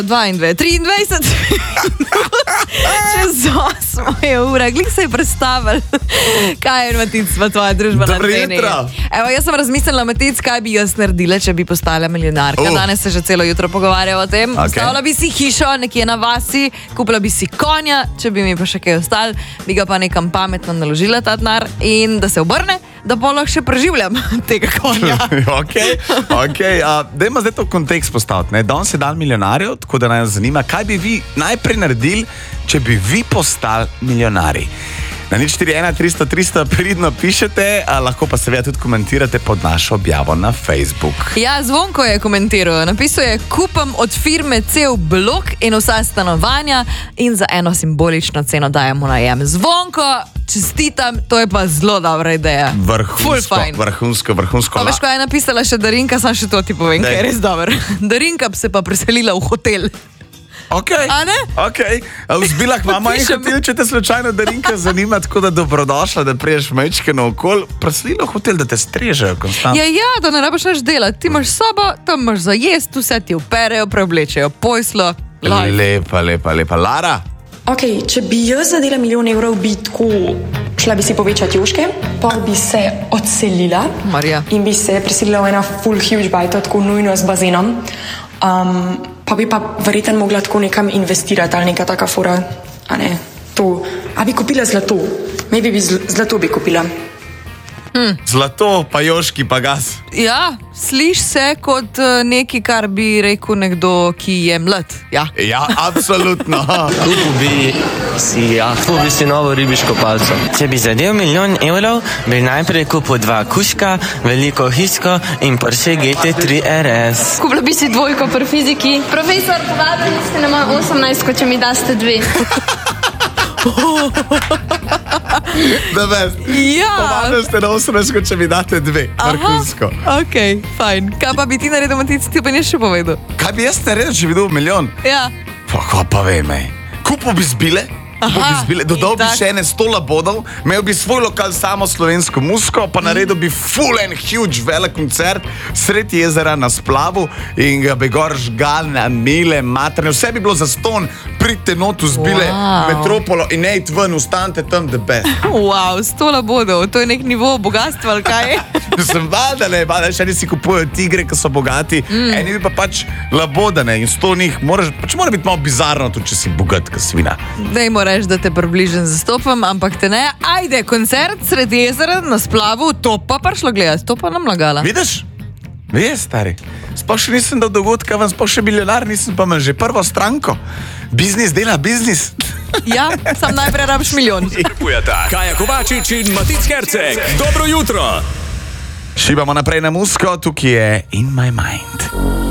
22, 23, čez 8 ura, glih se je predstavil, kaj je, Matic, pa tvoja družba na anteni. Evo, jaz sem razmislila, Matic, kaj bi jaz naredila, če bi postala milijonarka. Danes se že celo jutro pogovarjava o tem. Postavila bi si hišo nekje na vasi, kupila bi si konja, če bi mi pa še kaj ostalo, bi ga pa nekam pametno naložila ta denar in da se obrne, da pa lahko še preživljam tega konja. Dajmo zdaj to kontekst postaviti. Danes je dan milijonarjev, tako da nas zanima, kaj bi vi najprej naredili, če bi vi postali milijonari. Na 041 300 300 pridno pišete, lahko pa seveda tudi komentirate pod našo objavo na Facebook. Ja, Zvonko je komentiral. Napisal je, kupam od firme cel blok in vsa stanovanja in za eno simbolično ceno dajemo najem. Zvonko, čestitam, to je pa zelo dobra ideja. Vrhunsko. Pa veš, ko je napisala še Darinka, sam še to ti povem, kaj je res dobro. Darinka se pa preselila v hotel. A ne? V Zbilah imamo en hotel, če te slučajno Darinka zanima, tako da dobrodošla, da priješ mečkeno okol, preselila v hotel, da te strežejo konstantno. Ja, da ne rabiš nič delati. Ti imaš sobo, tam imaš za jest, vse ti operejo, preoblečejo pojslo. Lepa. Lara? Če bi jaz zadela €1 milijon, bi tako šla bi si povečati joške, pa bi se odselila in bi se preselila v ena full huge bajta, tako nujno z bazenom. Pa bi pa verjetno mogla tako nekam investirati ali neka taka fora, a ne, to. A bi kupila zlato? Maybe bi zlato bi kupila. Zlato, pa joški, pa gas. Ja, sliš se kot nekaj, kar bi rekel nekdo, ki je mlad. Ja, absolutno. Kupil bi si novo ribiško palco. Če bi zadel €1 milijon, bi najprej kupil 2 kuška, veliko hiško in Porsche GT3 RS. Kupila bi si 2 pri fiziki. Profesor, povabili ste na moj 18, če mi daste 2. Da veš, povabili ste na 18, če mi date 2. Vrhunsko. Fajn. Kaj pa bi ti naredil, Matic, ti pa nisi še povedal? Kaj bi jaz naredil, če bi dobil €1 milijon? Ja. Pa vem, kupil bi zbile, dodal bi še 100 labodov, imel bi svoj lokal samo slovensko muziko, pa naredil bi full and huge velik koncert sredi jezera na splavu in ga bi gor žgal na mile, materne, vse bi bilo zastonj, pridite not v Zbile, metropolo in nejt ven, ustanite tam the best. 100 labodov, to je nek nivo bogatstva, ali kaj? Sem valjda, še nisi kupujejo tigre, ki so bogati, eni bi pa pač labodane in 100 njih, mora biti malo bizarno tudi, če si bogat, ka svina. Dajmo reči, da te približno zastopam, ampak te ne. Ajde, koncert sredi jezera na splavu, to pa prišlo gledati, to pa nam lagala. Vidiš? Veš, stari, sploh še nisem dal dogodka, vam sploh še milijonar, nisem pa imel že prvo stranko. Biznis dela biznis. Ja, sam najprej rabiš milijon. Kaja Kovačič in Matic Herceg. Dobro jutro. Šibamo naprej na muziko, tukaj je In My Mind.